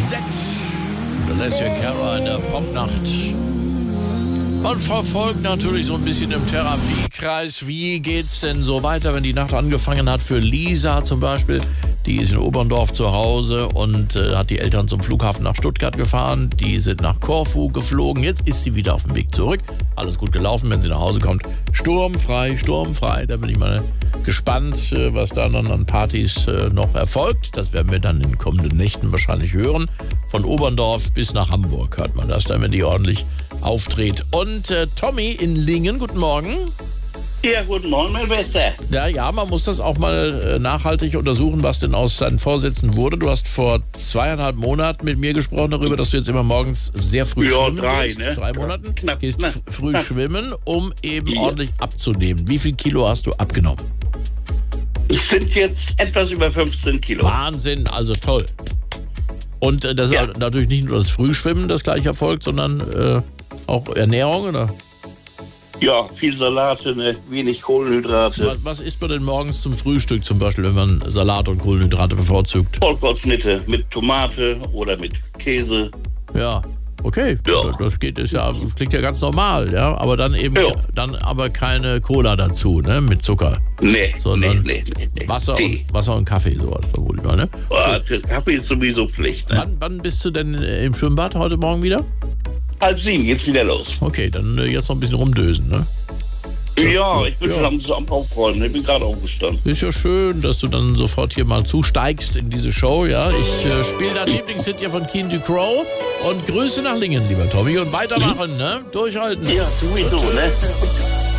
6. Alessia Cara in der Popnacht. Man verfolgt natürlich so ein bisschen im Therapiekreis, wie geht's denn so weiter, wenn die Nacht angefangen hat für Lisa zum Beispiel. Die ist in Oberndorf zu Hause und hat die Eltern zum Flughafen nach Stuttgart gefahren. Die sind nach Korfu geflogen. Jetzt ist sie wieder auf dem Weg zurück. Alles gut gelaufen, wenn sie nach Hause kommt. Sturmfrei, sturmfrei. Da bin ich mal gespannt, was da dann an Partys noch erfolgt. Das werden wir dann in den kommenden Nächten wahrscheinlich hören. Von Oberndorf bis nach Hamburg hört man das dann, wenn die ordentlich auftritt. Und Tommy in Lingen, guten Morgen. Ja, guten Morgen, mein Bester. Ja, man muss das auch mal nachhaltig untersuchen, was denn aus seinen Vorsätzen wurde. Du hast vor 2,5 Monaten mit mir gesprochen darüber, dass du jetzt immer morgens sehr früh schwimmen gehst. Ne? 3 Monaten. Knapp. Gehst früh schwimmen, um eben ordentlich abzunehmen. Wie viel Kilo hast du abgenommen? Es sind jetzt etwas über 15 Kilo. Wahnsinn, also toll. Und das ist natürlich nicht nur das Frühschwimmen, das gleich erfolgt, sondern auch Ernährung, oder? Ja, viel Salate, ne? Wenig Kohlenhydrate. Was isst man denn morgens zum Frühstück zum Beispiel, wenn man Salat und Kohlenhydrate bevorzugt? Vollkornschnitte mit Tomate oder mit Käse. Ja, okay. Ja. Das klingt ja ganz normal, ja. Aber dann eben dann aber keine Cola dazu, ne? Mit Zucker. Nee, Sondern nee. Wasser und Kaffee, sowas vermutlich mal, ne? Kaffee ist sowieso Pflicht, ne? Wann bist du denn im Schwimmbad heute Morgen wieder? 6:30 geht's wieder los. Okay, dann jetzt noch ein bisschen rumdösen, ne? Ja, ich bin schon am Aufräumen. Ich bin gerade aufgestanden. Ist ja schön, dass du dann sofort hier mal zusteigst in diese Show, ja. Ich spiele dein Lieblingshit hier von Keen Ducrow und Grüße nach Lingen, lieber Tommy. Und weitermachen, ne? Durchhalten. Ja, sowieso, ne?